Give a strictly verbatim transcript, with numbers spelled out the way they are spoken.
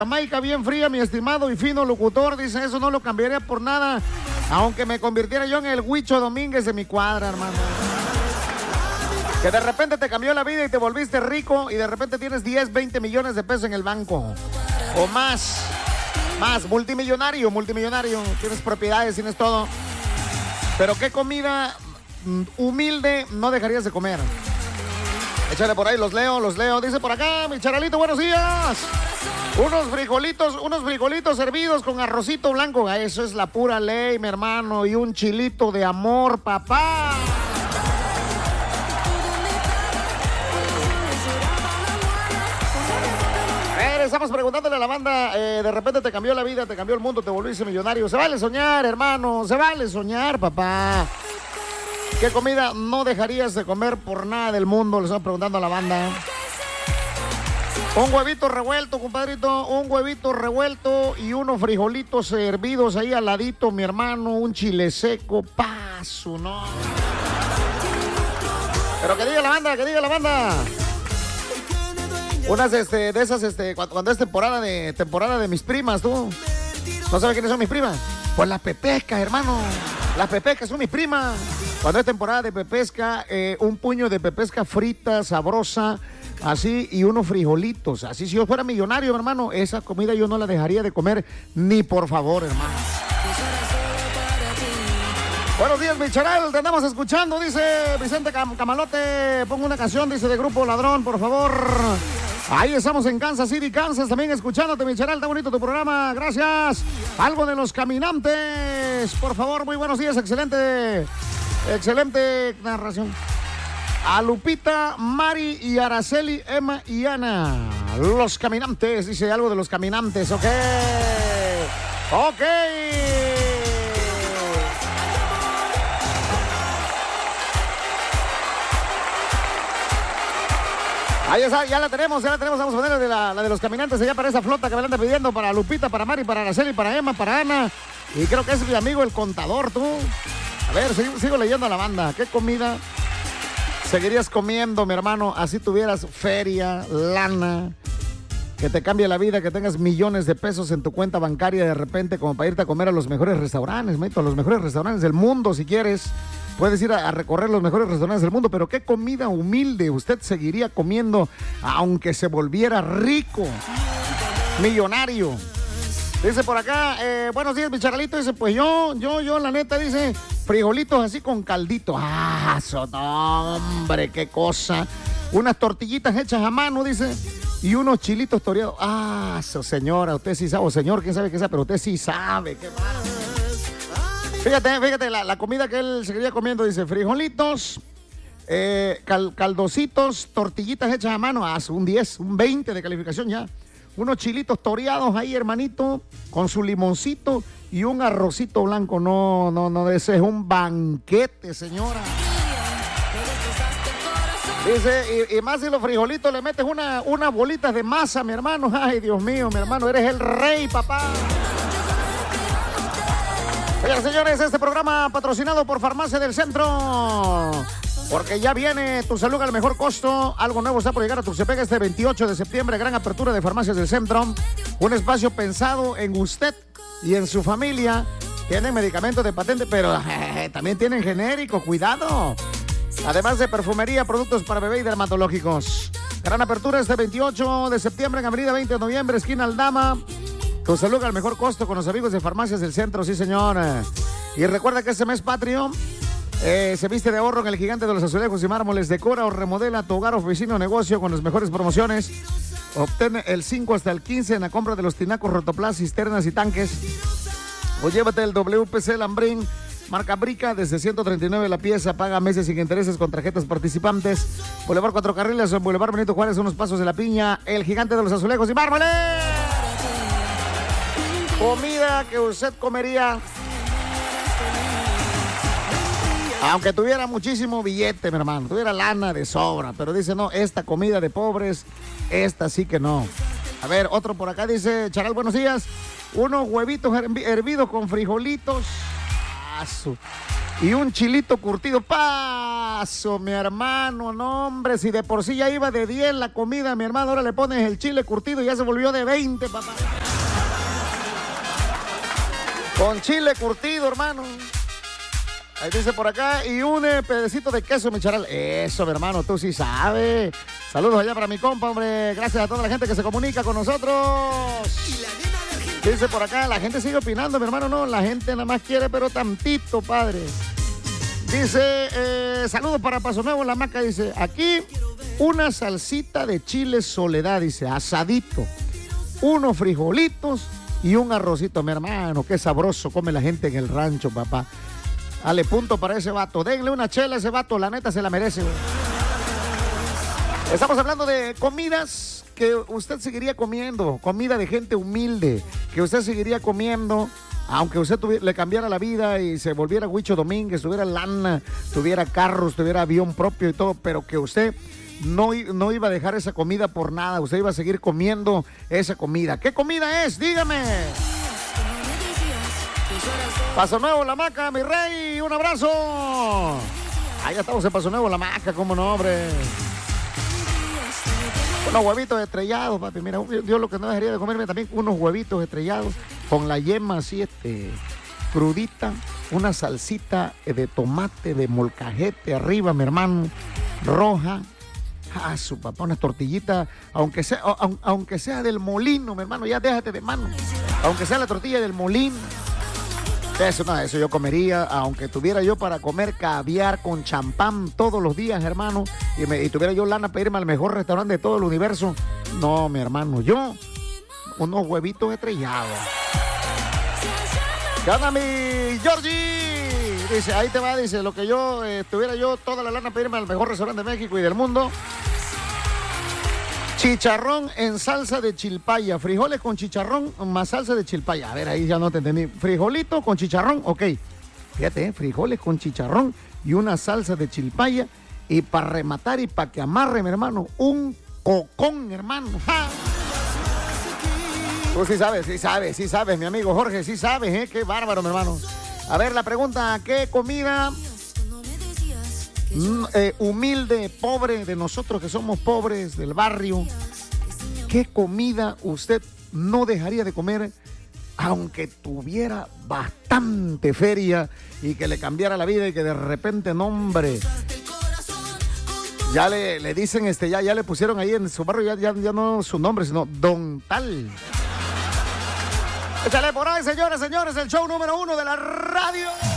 Jamaica bien fría, mi estimado y fino locutor. Dice, eso no lo cambiaría por nada, aunque me convirtiera yo en el Huicho Domínguez de mi cuadra, hermano. Que de repente te cambió la vida y te volviste rico y de repente tienes diez, veinte millones de pesos en el banco. O más. Más, multimillonario, multimillonario. Tienes propiedades, tienes todo. Pero qué comida humilde no dejarías de comer. Échale por ahí, los leo, los leo. Dice por acá, mi Charalito, buenos días. Unos frijolitos, unos frijolitos hervidos con arrocito blanco. Eso es la pura ley, mi hermano. Y un chilito de amor, papá. Estamos preguntándole a la banda, eh, de repente te cambió la vida, te cambió el mundo, te volviste millonario. Se vale soñar, hermano, se vale soñar, papá. ¿Qué comida no dejarías de comer por nada del mundo? Le estamos preguntando a la banda. Un huevito revuelto, compadrito, un huevito revuelto y unos frijolitos hervidos ahí al ladito, mi hermano, un chile seco, paso, ¿no? Pero que diga la banda, que diga la banda. Unas este, de esas, este, cuando, cuando es temporada de temporada de mis primas, tú. ¿No sabes quiénes son mis primas? Pues las pepescas, hermano. Las pepescas son mis primas. Cuando es temporada de pepesca, eh, un puño de pepesca frita, sabrosa, así, y unos frijolitos. Así, si yo fuera millonario, hermano, esa comida yo no la dejaría de comer ni por favor, hermano. Buenos días, mi charal, te andamos escuchando, dice Vicente Cam Camalote. Pongo una canción, dice, de Grupo Ladrón, por favor. Ahí estamos en Kansas City, Kansas, también escuchándote, mi charal. Está bonito tu programa, gracias. Algo de Los Caminantes, por favor, muy buenos días, excelente, excelente narración. A Lupita, Mari y Araceli, Emma y Ana. Los Caminantes, dice algo de Los Caminantes, ok. Ok. Ahí está, ya la tenemos, ya la tenemos. Vamos a ponerle de la, la de Los Caminantes allá para esa flota que me la anda pidiendo, para Lupita, para Mari, para Araceli, para Emma, para Ana. Y creo que es mi amigo el contador, tú. A ver, sigo, sigo leyendo a la banda. ¿Qué comida seguirías comiendo, mi hermano? Así tuvieras feria, lana, que te cambie la vida, que tengas millones de pesos en tu cuenta bancaria de repente, como para irte a comer a los mejores restaurantes, meto, a los mejores restaurantes del mundo, si quieres. Puedes ir a, a recorrer los mejores restaurantes del mundo, pero ¿qué comida humilde usted seguiría comiendo aunque se volviera rico, millonario? Dice por acá, eh, buenos días, mi Charalito. Dice, pues yo, yo, yo, la neta, dice, frijolitos así con caldito. Ah, eso, no, hombre, qué cosa. Unas tortillitas hechas a mano, dice, y unos chilitos toreados. Ah, eso, señora, usted sí sabe, o señor, quién sabe qué sabe, pero usted sí sabe, qué mal. Fíjate, fíjate, la, la comida que él seguiría comiendo, dice, frijolitos, eh, cal, caldositos, tortillitas hechas a mano, ah, un diez, un veinte de calificación ya. Unos chilitos toreados ahí, hermanito, con su limoncito y un arrocito blanco. No, no, no, ese es un banquete, señora. Dice, y, y más si los frijolitos le metes una, unas bolitas de masa, mi hermano. Ay, Dios mío, mi hermano, eres el rey, papá. Oigan, señores, este programa patrocinado por Farmacia del Centro. Porque ya viene tu salud al mejor costo. Algo nuevo está por llegar a Tuxtepec este veintiocho de septiembre. Gran apertura de Farmacias del Centro. Un espacio pensado en usted y en su familia. Tienen medicamentos de patente, pero eh, también tienen genérico. Cuidado. Además de perfumería, productos para bebé y dermatológicos. Gran apertura este veintiocho de septiembre en Avenida veinte de noviembre, esquina Aldama. Tu salud al mejor costo con los amigos de Farmacias del Centro, sí, señor. Y recuerda que este mes patrio eh, se viste de ahorro en el Gigante de los Azulejos y Mármoles. Decora o remodela tu hogar, oficina o negocio con las mejores promociones. Obtén el cinco hasta el quince en la compra de los tinacos, rotoplas, cisternas y tanques. O llévate el W P C Lambrín, marca Brica, desde ciento treinta y nueve la pieza. Paga meses sin intereses con tarjetas participantes. Boulevard Cuatro Carriles o en Boulevard Benito Juárez, unos pasos de la Piña. El Gigante de los Azulejos y Mármoles. Comida que usted comería aunque tuviera muchísimo billete, mi hermano, tuviera lana de sobra, pero dice, no, esta comida de pobres, esta sí que no. A ver, otro por acá dice, Charal, buenos días, unos huevitos hervidos con frijolitos y un chilito curtido, ¡paz! Aso, mi hermano, no, hombre, si de por sí ya iba de diez la comida, mi hermano, ahora le pones el chile curtido y ya se volvió de veinte, papá. Con chile curtido, hermano. Ahí dice por acá, y un eh, pedacito de queso, mi charal. Eso, mi hermano, tú sí sabes. Saludos allá para mi compa, hombre. Gracias a toda la gente que se comunica con nosotros. Dice por acá, la gente sigue opinando, mi hermano, no. La gente nada más quiere, pero tantito, padre. Dice, eh, saludos para Paso Nuevo, la Maca. Dice, aquí una salsita de chile Soledad, dice, asadito. Unos frijolitos y un arrocito, mi hermano. Qué sabroso come la gente en el rancho, papá. Dale punto para ese vato. Denle una chela a ese vato, la neta se la merece, güey. Estamos hablando de comidas que usted seguiría comiendo, comida de gente humilde, que usted seguiría comiendo, aunque usted tuviera, le cambiara la vida y se volviera Huicho Domínguez, tuviera lana, tuviera carros, tuviera avión propio y todo, pero que usted no, no iba a dejar esa comida por nada, usted iba a seguir comiendo esa comida. ¿Qué comida es? Dígame. Paso Nuevo, la Maca, mi rey, un abrazo. Ahí estamos en Paso Nuevo, la Maca, cómo no, hombre. Unos huevitos estrellados, papi. Mira, yo lo que no dejaría de comerme también unos huevitos estrellados con la yema así, este, crudita, una salsita de tomate, de molcajete arriba, mi hermano, roja. Ah, su papá, unas tortillitas, aunque sea, aunque sea del molino, mi hermano, ya déjate de mano. Aunque sea la tortilla del molino. Eso no, eso yo comería, aunque tuviera yo para comer caviar con champán todos los días, hermano, y, me, y tuviera yo lana para irme al mejor restaurante de todo el universo. No, mi hermano, yo, unos huevitos estrellados. Gana mi Georgie. Dice, ahí te va, dice, lo que yo, eh, tuviera yo toda la lana para irme al mejor restaurante de México y del mundo. Chicharrón en salsa de chilpaya, frijoles con chicharrón más salsa de chilpaya. A ver, ahí ya no te entendí. Frijolito con chicharrón, ok. Fíjate, ¿eh? Frijoles con chicharrón y una salsa de chilpaya. Y para rematar y para que amarre, mi hermano, un cocón, hermano. ¡Ja! Tú sí sabes, sí sabes, sí sabes, mi amigo Jorge, sí sabes, ¿eh? Qué bárbaro, mi hermano. A ver, la pregunta, ¿qué comida Mm, eh, humilde, pobre, de nosotros que somos pobres del barrio, qué comida usted no dejaría de comer aunque tuviera bastante feria y que le cambiara la vida y que de repente, nombre, ya le, le dicen, este, ya, ya le pusieron ahí en su barrio, ya, ya, ya no su nombre, sino Don Tal? Échale por ahí, señores, señores, el show número uno de la radio.